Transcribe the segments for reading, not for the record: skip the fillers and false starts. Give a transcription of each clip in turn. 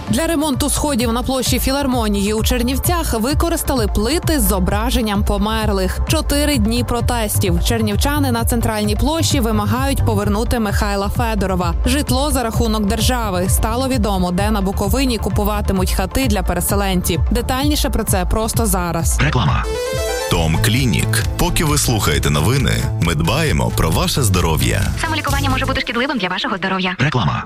Для ремонту сходів на площі Філармонії у Чернівцях використали плити з зображенням померлих. 4 дні протестів. Чернівчани на центральній площі вимагають повернути Михайла Федорова. Житло за рахунок держави. Стало відомо, де на Буковині купуватимуть хати для переселенців. Детальніше про це просто зараз. Реклама. Том Клінік. Поки ви слухаєте новини, ми дбаємо про ваше здоров'я. Самолікування може бути шкідливим для вашого здоров'я. Реклама.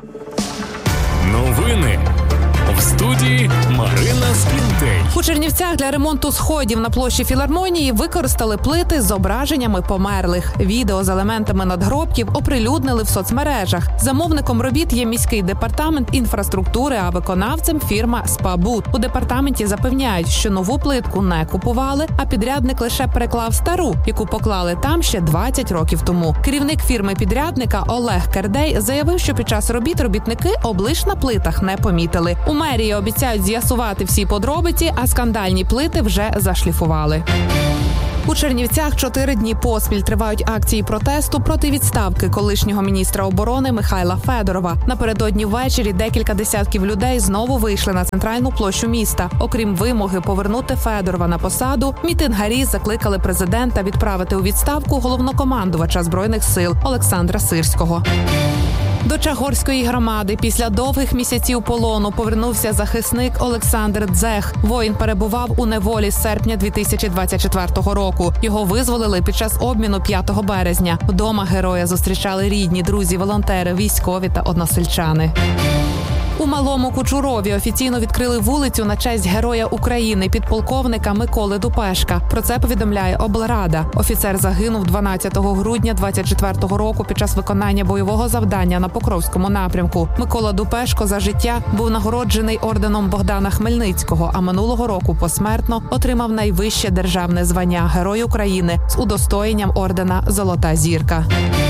Новини. В студії Марина Склінтей. У Чернівцях для ремонту сходів на площі Філармонії використали плити з зображеннями померлих. Відео з елементами надгробків оприлюднили в соцмережах. Замовником робіт є міський департамент інфраструктури, а виконавцем фірма «Спабут». У департаменті запевняють, що нову плитку не купували, а підрядник лише переклав стару, яку поклали там ще 20 років тому. Керівник фірми-підрядника Олег Кердей заявив, що під час робіт робітники облиш на плитах не помітили. У мерії обіцяють з'ясувати всі подробиці, а скандальні плити вже зашліфували. У Чернівцях 4 дні поспіль тривають акції протесту проти відставки колишнього міністра оборони Михайла Федорова. Напередодні ввечері декілька десятків людей знову вийшли на центральну площу міста. Окрім вимоги повернути Федорова на посаду, мітингарі закликали президента відправити у відставку головнокомандувача Збройних сил Олександра Сирського. До Чагорської громади після довгих місяців полону повернувся захисник Олександр Дзех. Воїн перебував у неволі з серпня 2024 року. Його визволили під час обміну 5 березня. Вдома героя зустрічали рідні, друзі, волонтери, військові та односельчани. У Малому Кучурові офіційно відкрили вулицю на честь Героя України підполковника Миколи Дупешка. Про це повідомляє облрада. Офіцер загинув 12 грудня 2024 року під час виконання бойового завдання на Покровському напрямку. Микола Дупешко за життя був нагороджений орденом Богдана Хмельницького, а минулого року посмертно отримав найвище державне звання Герой України з удостоєнням ордена «Золота зірка».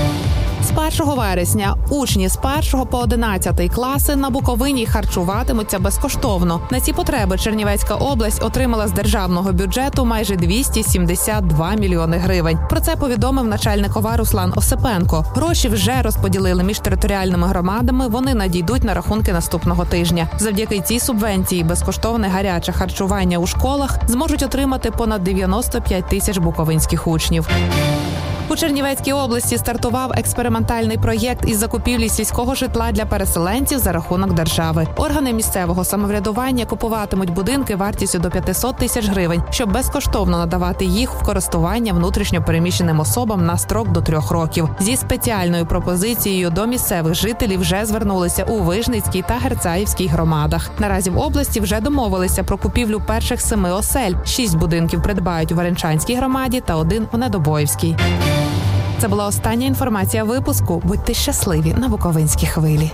З 1 вересня учні з 1 по 11 класи на Буковині харчуватимуться безкоштовно. На ці потреби Чернівецька область отримала з державного бюджету майже 272 мільйони гривень. Про це повідомив начальник ОВА Руслан Осипенко. Гроші вже розподілили між територіальними громадами, вони надійдуть на рахунки наступного тижня. Завдяки цій субвенції безкоштовне гаряче харчування у школах зможуть отримати понад 95 тисяч буковинських учнів. У Чернівецькій області стартував експериментальний проєкт із закупівлі сільського житла для переселенців за рахунок держави. Органи місцевого самоврядування купуватимуть будинки вартістю до 500 тисяч гривень, щоб безкоштовно надавати їх в користування внутрішньо переміщеним особам на строк до 3 років. Зі спеціальною пропозицією до місцевих жителів вже звернулися у Вижницькій та Герцаївській громадах. Наразі в області вже домовилися про купівлю перших 7 осель. 6 будинків придбають у Веренчанській громаді та 1 у Недобоївській. Це була остання інформація випуску. Будьте щасливі на Буковинській хвилі.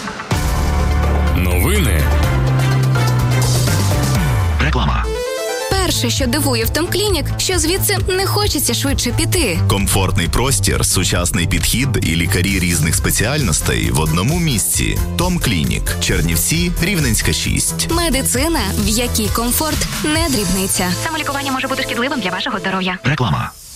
Новини. Реклама. Перше, що дивує в Том Клінік, що звідси не хочеться швидше піти. Комфортний простір, сучасний підхід і лікарі різних спеціальностей в одному місці. Том Клінік. Чернівці, Рівненська, 6. Медицина, в якій комфорт не дрібниця. Самолікування може бути шкідливим для вашого здоров'я. Реклама.